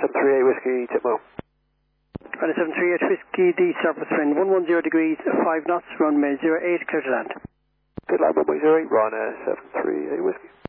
738 Whiskey, Titmo. Runway 738 Whiskey, the surface wind 110 degrees, 5 knots, runway 08, clear to land. Good line, runway 08, run 738 Whiskey.